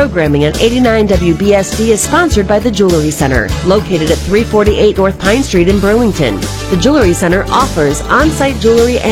Programming on 89 WBSD is sponsored by the Jewelry Center, located at 348 North Pine Street in Burlington. The Jewelry Center offers on-site jewelry